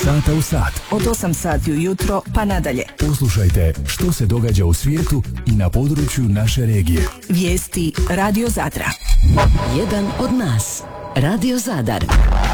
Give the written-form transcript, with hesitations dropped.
sata u sat. Od 8 sati ujutro pa nadalje. Poslušajte što se događa u svijetu i na području naše regije. Vijesti Radio Zadra. Jedan od nas. Radio Zadar.